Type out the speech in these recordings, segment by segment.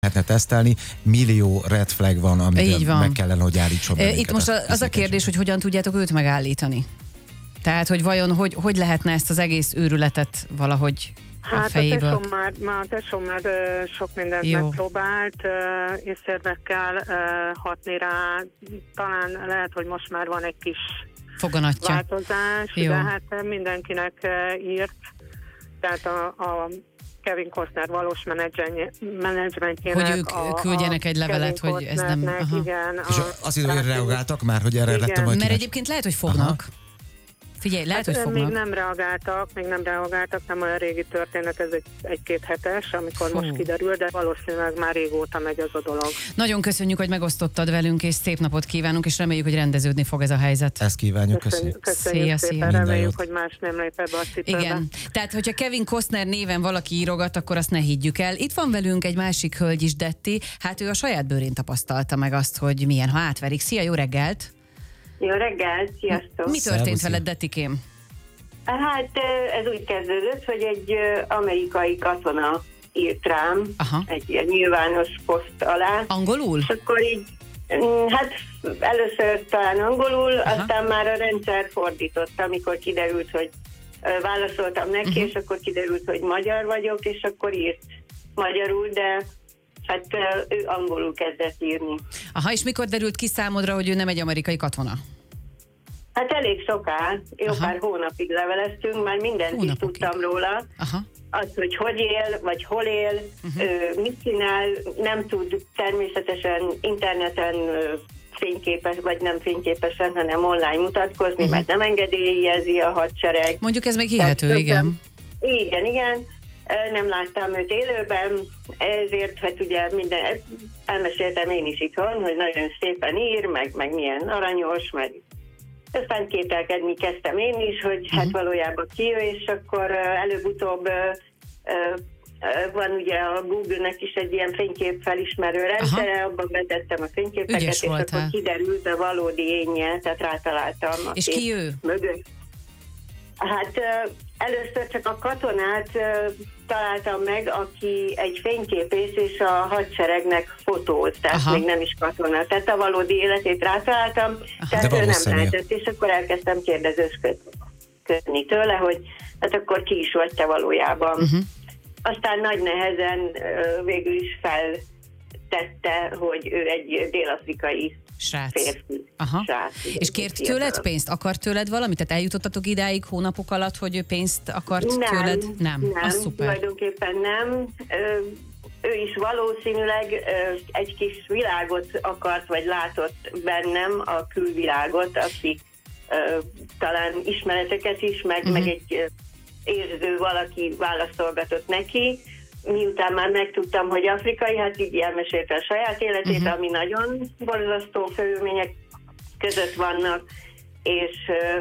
lehetne tesztelni, millió red flag van, amit meg kellene, hogy állítson bennünket. Itt most az a kérdés, hogy hogyan tudjátok őt megállítani? Tehát, hogy vajon hogy lehetne ezt az egész őrületet valahogy a fejéből? A tesóm már sok mindent megpróbált, észérvekkel hatni rá. Talán lehet, hogy most már van egy kis foganatja. Változás, de hát mindenkinek írt. Tehát a Kevin Costner valós menedzsmentjének. Hogy ők küldjenek egy levelet, hogy ez nem... Igen, és azt hiszem, hogy reagáltak már, hogy erre lettem majd. Mert egyébként lehet, hogy fognak. Figyelj, lehet, hogy fognak. Még nem reagáltak, nem olyan régi történet, ez egy-két hetes, amikor most kiderül, de valószínűleg már régóta megy az a dolog. Nagyon köszönjük, hogy megosztottad velünk, és szép napot kívánunk, és reméljük, hogy rendeződni fog ez a helyzet. Ezt kívánjuk, köszönjük. Köszönjük szépen, reméljük, hogy más nem lép ebbe a cipőbe. Igen, tehát hogyha Kevin Costner néven valaki írogat, akkor azt ne higgyük el. Itt van velünk egy másik hölgy is, Detti, hát ő a saját bőrén tapasztalta meg azt, hogy milyen, ha átverik. Szia, jó reggelt! Jó reggelt, sziasztok! Mi történt veled, Dettikém? Hát ez úgy kezdődött, hogy egy amerikai katona írt rám egy nyilvános poszt alá. Angolul? És akkor így, hát először talán angolul, aztán már a rendszer fordított, amikor kiderült, hogy válaszoltam neki, és akkor kiderült, hogy magyar vagyok, és akkor írt magyarul, de hát ő angolul kezdett írni. Aha, és mikor derült ki számodra, hogy ő nem egy amerikai katona? Hát elég soká, jó pár hónapig leveleztünk, már mindent is tudtam róla. Az, hogy él, vagy hol él, mit csinál, nem tud természetesen interneten fényképes, vagy nem fényképesen, hanem online mutatkozni, mert nem engedélyezi a hadsereg. Mondjuk ez még hihető, igen. Igen. Nem láttam őt élőben, ezért hát ugye elmeséltem én is itthon, hogy nagyon szépen ír, meg milyen aranyos, meg aztán kételkedni kezdtem én is, hogy hát valójában ki ő, és akkor előbb-utóbb van ugye a Google-nek is egy ilyen fénykép felismerő rendszere, abban betettem a fényképeket, és akkor kiderült a valódi énje, tehát rátaláltam. És ki ő? Mögött. Hát először csak a katonát találtam meg, aki egy fényképész és a hadseregnek fotóz, tehát még nem is katona. Tehát a valódi életét rátaláltam, tehát ő nem lehetett, és akkor elkezdtem kérdezősködni tőle, hogy hát akkor ki is vagy te valójában. Aztán nagy nehezen végül is feltette, hogy ő egy dél-afrikai férfi. Srác. És kért tőled pénzt? Akart tőled valamit? Tehát eljutottatok idáig hónapok alatt, hogy ő pénzt akart tőled? Nem, tulajdonképpen nem. Ő is valószínűleg egy kis világot akart, vagy látott bennem, a külvilágot, aki talán ismereteket is, meg egy érző valaki válaszolgatott neki. Miután már megtudtam, hogy afrikai, hát így elmesélte a saját életét, ami nagyon borzasztó körülmények között vannak, és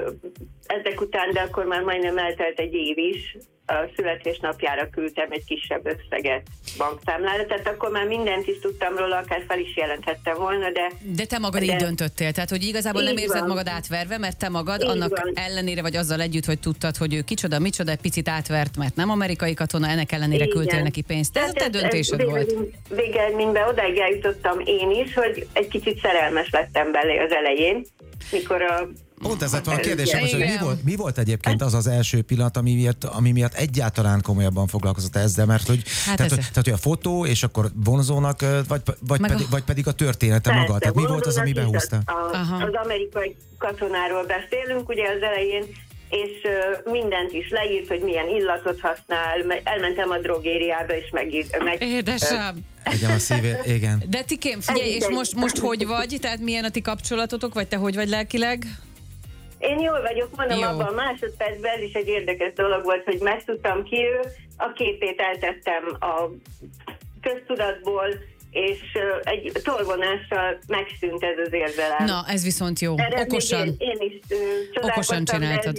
ezek után, de akkor már majdnem eltelt egy év is, a születésnapjára küldtem egy kisebb összeget bankszámlára, tehát akkor már mindent is tudtam róla, akár fel is jelenthettem volna, de te magad így döntöttél, tehát hogy igazából nem érzed magad átverve, mert te magad annak ellenére, vagy azzal együtt, hogy tudtad, hogy ő kicsoda, micsoda, egy picit átvert, mert nem amerikai katona, ennek ellenére küldtél neki pénzt. Ez a te döntésed volt. Végeredményben odáig eljutottam én is, hogy egy kicsit szerelmes lettem belé az elején, mikor Pont ez lett volna a kérdésem, hogy mi volt egyébként az első pillanat, ami miatt egyáltalán komolyabban foglalkozott ezzel, mert hogy, tehát, hogy a fotó, és akkor vonzónak, vagy pedig a története maga. Tehát mi volt az, ami behúzta? Az amerikai katonáról beszélünk, ugye az elején, és mindent is leírt, hogy milyen illatot használ, elmentem a drogériába, és Édesem! Igen, a szívét, igen. De Tikém, figyelj, és most hogy vagy? Tehát milyen a ti kapcsolatotok, vagy te hogy vagy lelkileg? Én jól vagyok, mondom, abban a másodpercben ez is egy érdekes dolog volt, hogy megtudtam ki ő, a képét eltettem a köztudatból, és egy tolvonással megszűnt ez az érzelem. Na, ez viszont jó. Erre okosan. Én is okosan csináltad.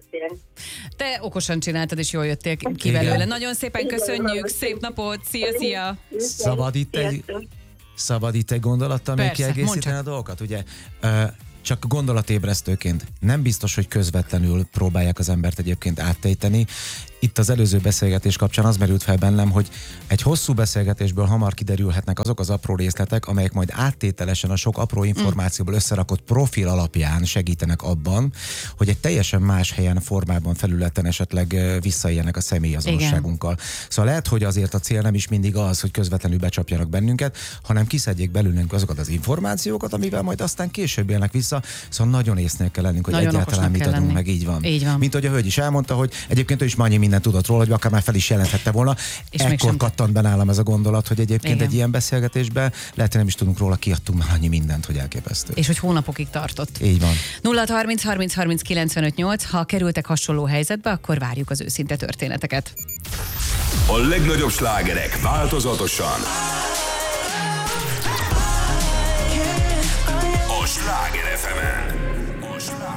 Te okosan csináltad, és jól jöttél ki belőle. Nagyon szépen köszönjük, szép napot, szia! Szabad itt egy gondolattal még kiegészíteni a dolgokat, ugye? csak gondolatébresztőként. Nem biztos, hogy közvetlenül próbálják az embert egyébként áttejteni. Itt az előző beszélgetés kapcsán az merült fel bennem, hogy egy hosszú beszélgetésből hamar kiderülhetnek azok az apró részletek, amelyek majd áttételesen a sok apró információból összerakott profil alapján segítenek abban, hogy egy teljesen más helyen, formában, felületen esetleg visszaéljenek a személyazonosságunkkal. Szóval lehet, hogy azért a cél nem is mindig az, hogy közvetlenül becsapjanak bennünket, hanem kiszedjék belőlünk azokat az információkat, amivel majd aztán később élnek vissza. Szóval nagyon észnél kell lennünk, hogy nagyon egyáltalán mit adunk meg, így van. Mint hogy a hölgy is elmondta, hogy egyébként ő is annyi mindent tudott róla, hogy akár már fel is jelenthette volna. És ekkor kattant be nálam ez a gondolat, hogy egyébként egy ilyen beszélgetésben lehet, hogy nem is tudunk róla, kiadtunk már annyi mindent, hogy elképesztő. És hogy hónapokig tartott. Így van. 0-30-30-30-95-8, ha kerültek hasonló helyzetbe, akkor várjuk az őszinte történeteket. A legnagyobb slágerek változatosan. A Sláger FM-en.